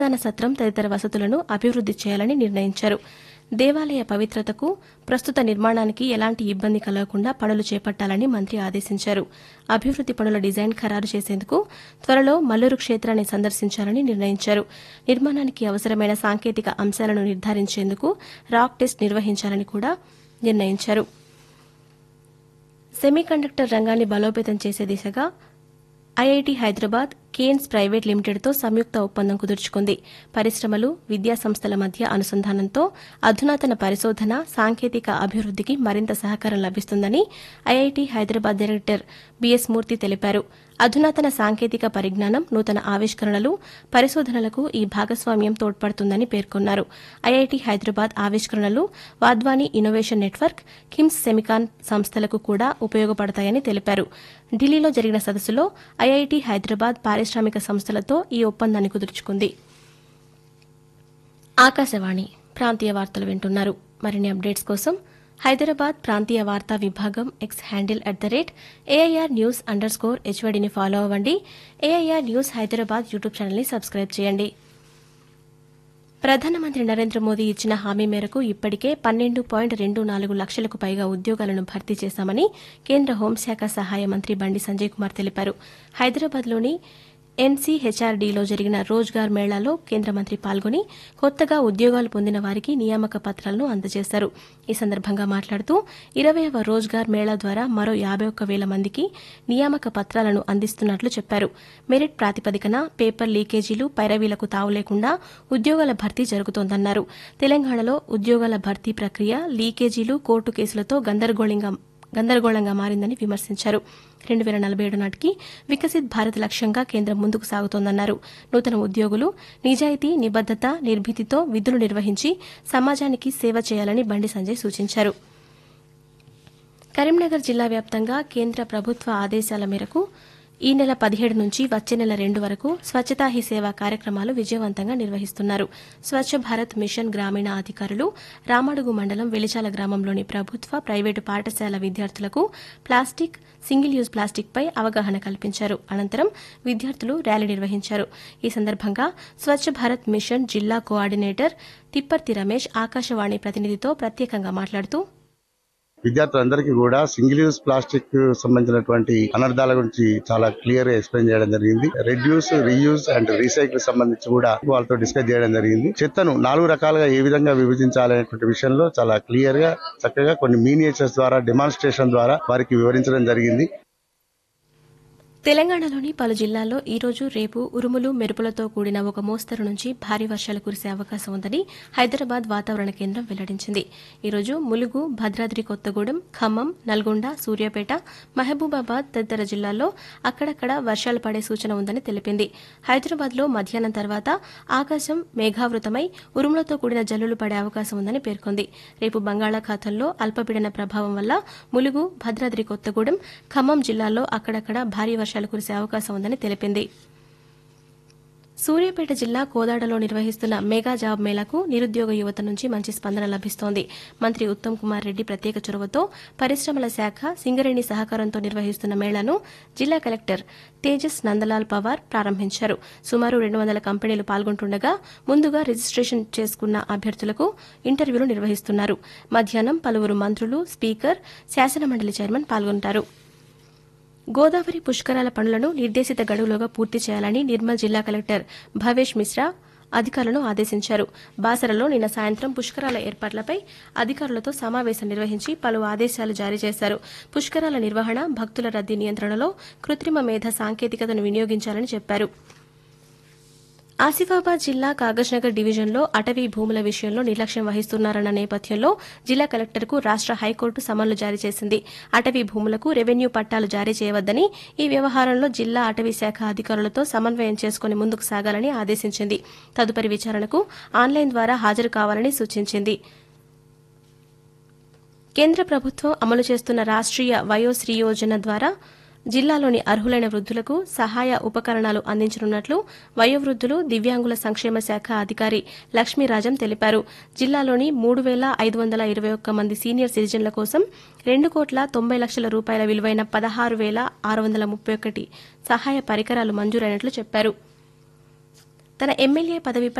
అన్నదాన సత్రం తదితర వసతులను అభివృద్ది చేయాలని నిర్ణయించారు. దేవాలయ పవిత్రతకు, ప్రస్తుత నిర్మాణానికి ఎలాంటి ఇబ్బంది కలగకుండా పనులు చేపట్టాలని మంత్రి ఆదేశించారు. అభివృద్ది పనుల డిజైన్ ఖరారు చేసేందుకు త్వరలో మల్లూరు క్షేత్రాన్ని సందర్శించాలని నిర్ణయించారు. నిర్మాణానికి అవసరమైన సాంకేతిక అంశాలను నిర్ధారించేందుకు రాక్ టెస్ట్ నిర్వహించాలని కూడా నిర్ణయించారు. సెమీకండక్టర్ రంగాన్ని బలోపేతం చేసే దిశగా ఐఐటి హైదరాబాద్, కేన్స్ ప్రైవేట్ లిమిటెడ్తో సంయుక్త ఒప్పందం కుదుర్చుకుంది. పరిశ్రమలు, విద్యా సంస్థల మధ్య అనుసంధానంతో అధునాతన పరిశోధన, సాంకేతిక అభివృద్దికి మరింత సహకారం లభిస్తుందని ఐఐటి హైదరాబాద్ డైరెక్టర్ బిఎస్ మూర్తి తెలిపారు. అధునాతన సాంకేతిక పరిజ్ఞానం, నూతన ఆవిష్కరణలు, పరిశోధనలకు ఈ భాగస్వామ్యం తోడ్పడుతుందని పేర్కొన్నారు. ఐఐటి హైదరాబాద్ ఆవిష్కరణలు Wadhwani innovation network, KIMS SEMICON సంస్థలకు కూడా ఉపయోగపడతాయని తెలిపారు. ఢిల్లీలో జరిగిన సదస్సులో ఐఐటి హైదరాబాద్ పారిశ్రామిక సంస్థలతో ఈ ఒప్పందాన్ని కుదుర్చుకుంది. ఆకాశవాణి ప్రాంతీయ వార్తలు వింటున్నారు. మరిన్ని అప్డేట్స్ కోసం హైదరాబాద్ ప్రాంతీయ వార్తా విభాగం ఎక్స్ హ్యాండిల్ @AIR News_HYDని ఫాలో అవ్వండి. AIR న్యూస్ హైదరాబాద్ యూట్యూబ్ ఛానల్ని సబ్స్క్రైబ్ చేయండి. ప్రధానమంత్రి నరేంద్ర మోదీ ఇచ్చిన హామీ మేరకు ఇప్పటికే 12.24 లక్షలకు పైగా ఉద్యోగాలను భర్తీ చేశామని కేంద్ర హోంశాఖ సహాయ మంత్రి బండి సంజయ్ కుమార్ తెలిపారు. హైదరాబాద్లోని NCHRDలో జరిగిన రోజ్గార్ మేళాలో కేంద్ర మంత్రి పాల్గొని కొత్తగా ఉద్యోగాలు పొందిన వారికి నియామక పత్రాలను అందజేశారు. ఈ సందర్భంగా మాట్లాడుతూ 20వ రోజ్గార్ మేళా ద్వారా మరో 51,000 మందికి నియామక పత్రాలను అందిస్తున్నట్లు చెప్పారు. మెరిట్ ప్రాతిపదికన పేపర్ లీకేజీలు, పైరవీలకు తావు లేకుండా ఉద్యోగాల భర్తీ జరుగుతోందన్నారు. తెలంగాణలో ఉద్యోగాల భర్తీ ప్రక్రియ లీకేజీలు, కోర్టు కేసులతో గందరగోళంగా మారిందని విమర్శించారు. 2047 నాటికి వికసిత్ భారత్ లక్ష్యంగా కేంద్రం ముందుకు సాగుతోందన్నారు. నూతన ఉద్యోగులు నిజాయితీ, నిబద్దత, నిర్భీతితో విధులు నిర్వహించి సమాజానికి సేవ చేయాలని బండి సంజయ్ సూచించారు. కరీంనగర్ జిల్లా వ్యాప్తంగా కేంద్ర ప్రభుత్వ ఆదేశాల మేరకు ఈ నెల 17 నుంచి వచ్చే నెల 2 వరకు స్వచ్ఛతా హీ సేవ కార్యక్రమాలు విజయవంతంగా నిర్వహిస్తున్నారు. స్వచ్ఛ భారత్ మిషన్ గ్రామీణ అధికారులు రామడుగు మండలం వెలిచాల గ్రామంలోని ప్రభుత్వ, ప్రైవేటు పాఠశాల విద్యార్థులకు ప్లాస్టిక్, సింగిల్ యూజ్ ప్లాస్టిక్పై అవగాహన కల్పించారు. అనంతరం విద్యార్థులు ర్యాలీ నిర్వహించారు. ఈ సందర్భంగా స్వచ్ఛ భారత్ మిషన్ జిల్లా కోఆర్డినేటర్ తిప్పర్తి రమేష్ ఆకాశవాణి ప్రతినిధితో ప్రత్యేకంగా మాట్లాడుతూ, విద్యార్థులందరికీ కూడా సింగిల్ యూజ్ ప్లాస్టిక్ సంబంధించినటువంటి అనర్థాల గురించి చాలా క్లియర్ గా ఎక్స్ప్లెయిన్ చేయడం జరిగింది. రెడ్యూస్, రీయూజ్ అండ్ రీసైకిల్ సంబంధించి కూడా వాళ్ళతో డిస్కస్ చేయడం జరిగింది. చెత్తను 4 రకాలుగా ఏ విధంగా విభజించాలనేటువంటి విషయంలో చాలా క్లియర్ గా, చక్కగా కొన్ని మీనియేచర్స్ ద్వారా, డెమాన్స్ట్రేషన్ ద్వారా వారికి వివరించడం జరిగింది. తెలంగాణలోని పలు జిల్లాల్లో ఈ రోజు, రేపు ఉరుములు, మెరుపులతో కూడిన ఒక మోస్తరు నుంచి భారీ వర్షాలు కురిసే అవకాశం ఉందని హైదరాబాద్ వాతావరణ కేంద్రం వెల్లడించింది. ఈ రోజు ములుగు, భద్రాద్రి కొత్తగూడెం, ఖమ్మం, నల్గొండ, సూర్యాపేట, మహబూబాబాద్ తదితర జిల్లాల్లో అక్కడక్కడ వర్షాలు పడే సూచన ఉందని తెలిపింది. హైదరాబాద్లో మధ్యాహ్నం తర్వాత ఆకాశం మేఘావృతమై ఉరుములతో కూడిన జల్లులు పడే అవకాశం ఉందని పేర్కొంది. రేపు బంగాళాఖాతంలో అల్పపీడన ప్రభావం వల్ల ములుగు, భద్రాద్రి కొత్తగూడెం, ఖమ్మం జిల్లాల్లో అక్కడక్కడ భారీ వర్షాలు కురిసే అవకాశం ఉందని తెలిపింది. సూర్యాపేట జిల్లా కోదాడలో నిర్వహిస్తున్న మెగా జాబ్ మేళాకు నిరుద్యోగ యువత నుంచి మంచి స్పందన లభిస్తోంది. మంత్రి ఉత్తమ్ కుమార్ రెడ్డి ప్రత్యేక చొరవతో పరిశ్రమల శాఖ, సింగరేణి సహకారంతో నిర్వహిస్తున్న మేళాను జిల్లా కలెక్టర్ తేజస్ నందలాల్ పవార్ ప్రారంభించారు. సుమారు 200 కంపెనీలు పాల్గొంటుండగా ముందుగా రిజిస్ట్రేషన్ చేసుకున్న అభ్యర్థులకు ఇంటర్వ్యూలు నిర్వహిస్తున్నారు. మధ్యాహ్నం పలువురు మంత్రులు, స్పీకర్, శాసనమండలి చైర్మన్ పాల్గొంటారు. గోదావరి పుష్కరాల పనులను నిర్దేశిత గడువులోగా పూర్తి చేయాలని నిర్మల్ జిల్లా కలెక్టర్ భవేష్ మిశ్రా అధికారులను ఆదేశించారు. బాసరలో నిన్న సాయంత్రం పుష్కరాల ఏర్పాట్లపై అధికారులతో సమావేశం నిర్వహించి పలు ఆదేశాలు జారీ చేశారు. పుష్కరాల నిర్వహణ, భక్తుల రద్దీ నియంత్రణలో కృత్రిమ మేధ సాంకేతికతను వినియోగించాలని చెప్పారు. ఆసిఫాబాద్ జిల్లా కాగజ్నగర్ డివిజన్లో అటవీ భూముల విషయంలో నిర్లక్ష్యం వహిస్తున్నారన్న నేపథ్యంలో జిల్లా కలెక్టర్కు రాష్ట హైకోర్టు సమన్లు జారీ చేసింది. అటవీ భూములకు రెవెన్యూ పట్టాలు జారీ చేయవద్దని, ఈ వ్యవహారంలో జిల్లా అటవీ శాఖ అధికారులతో సమన్వయం చేసుకుని ముందుకు సాగాలని ఆదేశించింది. తదుపరి విచారణకు ఆన్లైన్ ద్వారా హాజరు కావాలని సూచించింది. కేంద్ర ప్రభుత్వం అమలు చేస్తున్న రాష్ట్రీయ వయోశ్రీ యోజన ద్వారా జిల్లాలోని అర్హులైన వృద్ధులకు సహాయ ఉపకరణాలు అందించనున్నట్లు వయోవృద్ధులు, దివ్యాంగుల సంక్షేమ శాఖ అధికారి లక్ష్మీరాజం తెలిపారు. జిల్లాలోని 3,521 మంది సీనియర్ సిటిజన్ల కోసం 2,90,00,000 రూపాయల విలువైన 16,631 సహాయ పరికరాలు మంజూరైనట్లు చెప్పారు. తన ఎమ్మెల్యే పదవిపై